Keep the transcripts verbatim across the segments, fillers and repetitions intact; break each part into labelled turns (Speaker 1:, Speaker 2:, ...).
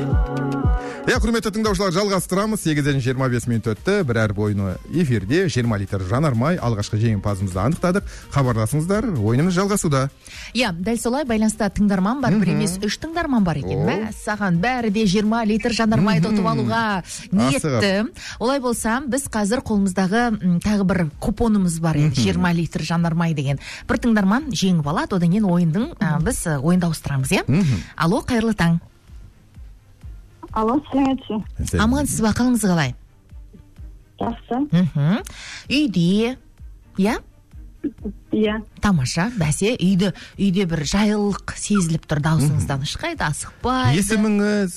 Speaker 1: Иә, құрметті тыңдаушылар, жалғастырамыз. сегізден жиырма бес минут өтті. Бірер бойыны эфирде жиырма литр жанармай алғашқы жеңімпазымызды анықтадық. Хабарласыңыздар, ойынымыз жалғасуда.
Speaker 2: Иә, дәл солай байланыста тыңдарман бар, бір емес үш тыңдарман бар екен. Мә, саған бәрі де жиырма литр жанармайды ұтып алуға ниетті. Олай болса, біз қазір қолымыздағы тағы бір купонымыз бар еді, жиырма литр жанармай деген. Бір тыңдарман жеңіп алады, одан кейін ойындың біз ойында ауыстырамыз, иә? Алло, қайырлы таң.
Speaker 3: Алло, сәлеметсіз.
Speaker 2: Амансыз ба, қалыңыз қалай?
Speaker 3: Жақсы.
Speaker 2: Үйде, иә?
Speaker 3: Иә.
Speaker 2: Тамаша, бәсе, үйде, үйде бір жайлылық сезіліп тұр, даусыңыздан ешқайда асықпайды.
Speaker 1: Есіміңіз?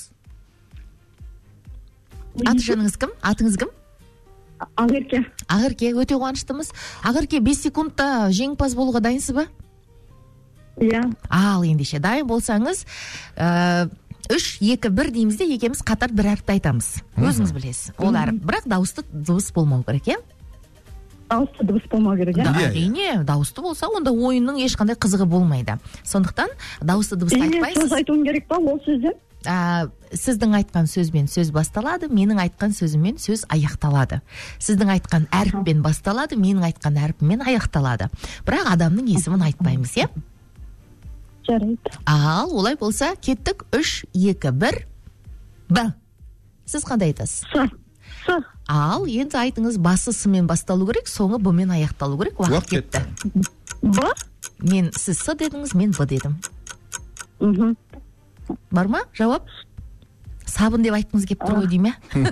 Speaker 2: Аты жөніңіз кім? Атыңыз кім?
Speaker 3: Ағырке.
Speaker 2: Ағырке, өте қуаныштымыз. Ағырке, бес секундта жеңімпаз болуға дайынсыз ба?
Speaker 3: Иә.
Speaker 2: Ал, ендеше дайын болсаңыз, үш, екі, бір дейміз де, екеміз қатар бір әріпті айтамыз. Өзіңіз білесіз. Ол әріп, бірақ дауысты дыбыс болмау керек, е?
Speaker 3: Дауысты дыбыс болмау керек, е?
Speaker 2: Әрине, дауысты болса, онда ойынның ешқандай қызығы болмайды. Сондықтан дауысты дыбысты айтпайсыз.
Speaker 3: Сөз айтуым керек па, ол сөзден?
Speaker 2: Сіздің айтқан сөзбен сөз басталады, менің айтқан сөзіммен сөз аяқталады. Сіздің айтқан әріппен басталады, менің айтқан әріппен аяқталады. Бірақ адамның есімін айтпаймыз, е?
Speaker 3: Жарайды.
Speaker 2: Ал, олай болса, кеттік. Үш, екі, бір. Б. Сіз қандай айтасыз?
Speaker 3: С. С.
Speaker 2: Ал, енді айтыңыз, басы сымен басталу керек, соңы бұмен аяқталу керек. Уақыт кетті.
Speaker 3: Б.
Speaker 2: Мен, сіз С дедіңіз, мен Б дедім.
Speaker 3: Мхм.
Speaker 2: Бар ма? Жауап? Сабын деп айтқыңыз кеп тұр ғой дейме?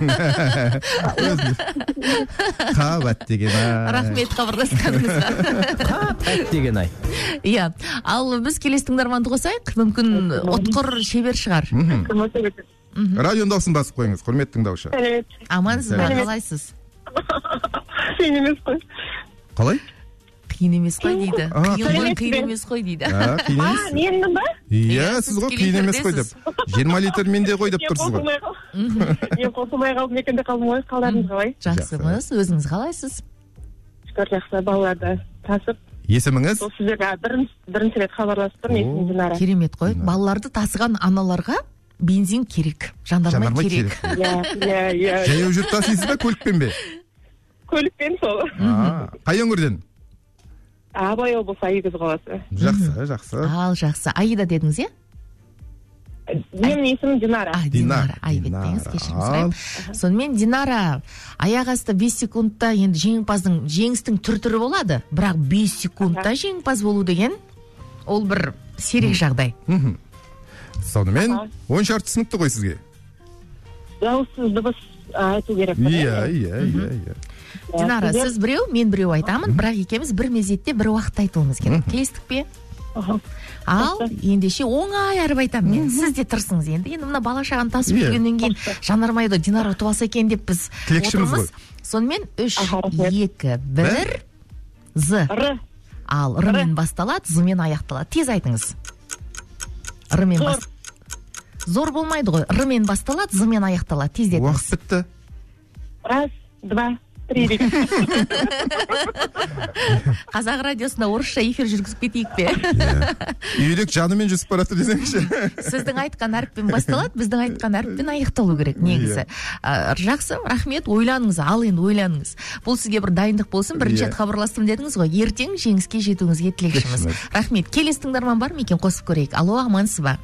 Speaker 1: Қабат деген ай.
Speaker 2: Рахмет хабарласқаныңызға.
Speaker 4: Қабат деген ай.
Speaker 2: Иә, ал біз келесі тыңдарманды қосайық, мүмкін ұтқыр шебер шығар.
Speaker 1: Радио дауысын басып қойыңыз, құрметті тыңдаушы.
Speaker 2: Амансыз ба, қалайсыз?
Speaker 3: Сен емес қой.
Speaker 1: Қалай?
Speaker 2: Қиын емес қой дейді. Қиын қиын емес қой дейді.
Speaker 1: Қиын емес.
Speaker 3: А, менің ба?
Speaker 1: Иә, сіз ғой қиын емес қой деп. жиырма литр менде қой деп тұрсыз ғой.
Speaker 3: Мен қосылмай қалдым, екенде қалдым ғой, қалдарыңыз қалай?
Speaker 2: Жақсымыз, өзіңіз қалайсыз?
Speaker 3: Шүкір, жақсы, балаларды тасып.
Speaker 1: Есіміңіз?
Speaker 3: Сол сіздерге бірінші рет хабарласып тұрмын, есімім Динара.
Speaker 2: Керемет қой. Балаларды тасыған аналарға бензин керек, жандармай керек.
Speaker 3: Иә, иә, иә.
Speaker 1: Жаяу жүріп тасисыз ба, көлікпен бе?
Speaker 3: Көлікпен сол.
Speaker 1: Қай өңірден?
Speaker 3: Абай облысы, Айгиз қаласы.
Speaker 1: Жақсы, жақсы.
Speaker 2: Ал, жақсы. Аида дедіңіз, е?
Speaker 3: Менің есімім Динара.
Speaker 2: А, Динара. Айбеттеңіз, кешірім сұрайым. Сонымен, Динара, аяқ асты бес секундта енді жеңімпаздың, жеңістің түр-түрі болады, бірақ бес секундта жеңімпаз болу деген, ол бір сирек жағдай.
Speaker 1: Сонымен, он шарты сыныпты ғой сізге?
Speaker 3: Дауыссыз дыбыс айту керек.
Speaker 1: Иә, иә, иә, иә.
Speaker 2: Динара, сіз біреу, мен біреу айтамын, бірақ екеміз бір мезетте бір уақытта айтуымыз керек. Келестік пе? Ал, ендеше оңай әріп айтамын мен. Сіз де тұрсыңыз енді. Енді мына бала шағаны тасып жүргеннен кейін жанармайды Динара ұтып алса екен деп біз отырмыз. Сонымен үш, екі, бір, З. Ал, Р-мен басталады, З-мен аяқталады. Тез айтыңыз. Р-мен басталады. Зор болмайды ғой. Р-мен басталады, З-мен аяқталады. Тез дедіңіз.
Speaker 1: Уақыт бітті.
Speaker 3: Раз, два, три.
Speaker 2: Қазақ радиосында орысша эфир жүргізіп кетейік пе?
Speaker 1: Үйрек жанымен жүзіп баратыр десеңші.
Speaker 2: Сіздің айтқан әріппен басталады, біздің айтқан әріппен аяқталу керек негізі. Жақсы, рахмет, ойланыңыз, ал енді ойланыңыз. Бұл сізге бір дайындық болсын, бірінші рет хабарластым дедіңіз ғой, ертең жеңіске жетуіңізге тілекшіміз. Рахмет, келесі тыңдарман бар ма екен, қосып көрейік. Алло, амансыз ба?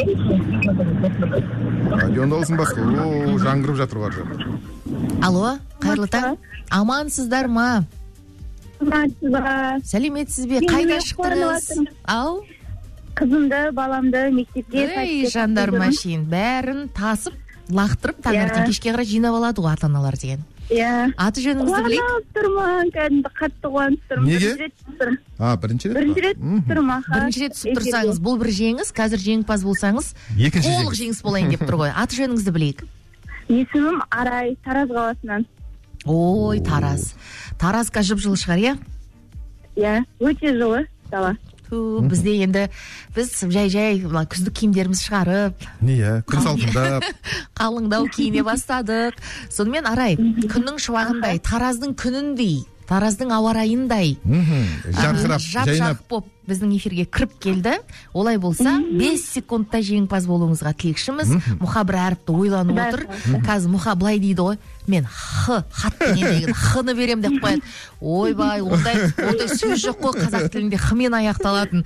Speaker 1: Радионда болсын басқа, о, жаңғырып жатыр бар жатыр.
Speaker 2: Алло, қайырлы таң. Амансыздар ма?
Speaker 3: Амансыз ба?
Speaker 2: Сәлеметсіз бе? Қайда шықтыңыз? Ау?
Speaker 3: Қызымды, баламды мектепке
Speaker 2: Ей, жандар машин, бәрін тасып, лақтырып, таңертең кешке қарай жинап алады ғой ата-аналар деген.
Speaker 3: Иә.
Speaker 2: Аты жөніңізді білейік?
Speaker 3: Қуанып тұрмын, кәдімгі қатты қуанып тұрмын.
Speaker 1: Неге? А, бірінші рет?
Speaker 3: Бірінші рет тұрмын.
Speaker 2: Бірінші рет түсіп тұрсаңыз, бұл бір жеңіс, қазір жеңімпаз болсаңыз, толық жеңіс болайын деп тұр ғой. Аты жөніңізді білейік?
Speaker 3: Есімім Арай, Тараз қаласынан.
Speaker 2: Ой, Тараз. Таразға жып-жылы шығар, иә?
Speaker 3: Иә, өте жылы дала.
Speaker 2: Бізде енді, біз жай-жай күздік киімдеріміз шығарып.
Speaker 1: Иә, күн салқындап.
Speaker 2: Қалыңдау киіне бастадық. Сонымен, Арай, күннің шуағындай, Тараздың күніндей, Тараздың ауа райындай,
Speaker 1: жарқырап,
Speaker 2: жап-жақ боп біздің эфирге кіріп келді. Олай болса бес секундта жеңімпаз болуыңызға тілекшіміз. Мұха бір әріпті ойланып отыр. Қазір Мұха былай дейді ғой, мен х хатты недегі х-ны берем деп қояды. Ойбай, ондай ондай сөз жоқ қой қазақ тілінде х-мен аяқталатын.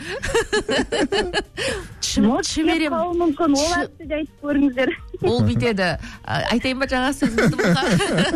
Speaker 2: Ш берем.
Speaker 3: Мүмкін ол әріпті де айтып көріңіздер.
Speaker 2: Ол бүйтеді. Айтайын ба жаңа сөзіңізді Мұха?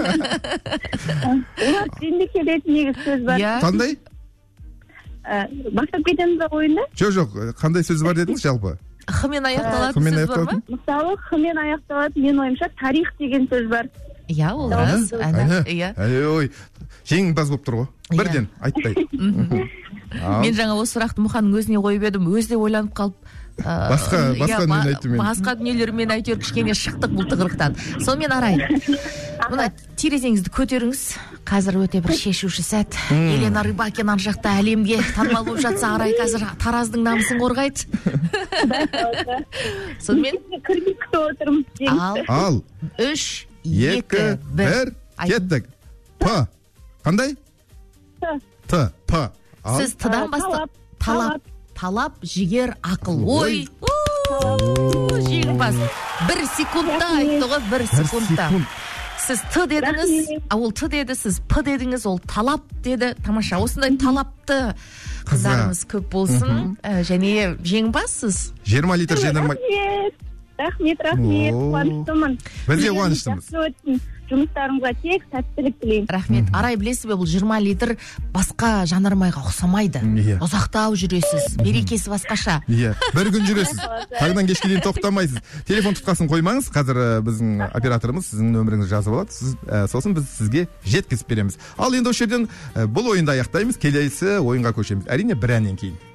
Speaker 3: Олар енді келетін негіз сөз бар.
Speaker 1: Қандай?
Speaker 3: Бастап кетеміз ба ойында?
Speaker 1: Жоқ, жоқ, қандай сөз бар дедіңіз жалпы?
Speaker 2: Х-мен аяқталатын сөз бар ма?
Speaker 3: Мысалы, х-мен аяқталатын, мен ойымша тарих деген сөз бар.
Speaker 2: Иә, ол рас.
Speaker 1: Иә. Ой, жеңімпаз болып тұр ғой. Бірден айтпай.
Speaker 2: Мен жаңа осы сұрақты Мұханың өзіне қойып едім, өзі де ойланып қалып,
Speaker 1: басқа басқа дүниені айтты мен.
Speaker 2: Басқа дүниелермен әйтеуір кішкене шықтық бұл тығырықтан. Сонымен Арай, мына терезеңізді көтеріңіз. Қазір өте бір шешуші сәт. Елена Рыбакина ар жақта әлемге танымал болып жатса, Арай қазір Тараздың намысын қорғайды. Сонымен
Speaker 3: күтіп отырмыз.
Speaker 2: Ал,
Speaker 1: ал,
Speaker 2: үш, екі, бір,
Speaker 1: кеттік. П. Қандай? Т. П.
Speaker 2: Сіз Т-дан бастап. Талап. Талап, жігер, ақыл. Ой, жеңімпаз. Бір секундта айтты ғой, бір секундта. Сіз Т дедіңіз, ол Т деді, сіз П дедіңіз, ол талап деді. Тамаша, осындай талапты қыздарымыз көп болсын. Және жеңімпазсыз.
Speaker 1: жиырма литр жинамай.
Speaker 3: Рахмет, рахмет, қуаныштымын.
Speaker 1: Біз де қуаныштымыз.
Speaker 3: Жұмыстарыңызға тек сәттілік тілеймін.
Speaker 2: Рахмет. Арай, білесіз бе, бұл жиырма литр басқа жанармайға ұқсамайды. Ұзақтау жүресіз, берекесі басқаша.
Speaker 1: Иә, бір күн жүресіз. Таңнан кешке дейін тоқтамайсыз. Телефон тұтқасын қоймаңыз. Қазір біздің операторымыз сіздің нөміріңізді жазып алады. Сіз, сосын біз сізге жеткізіп береміз. Ал енді осы жерден бұл ойынды аяқтаймыз. Келесі ойынға көшеміз. Әрине бір әннен кейін.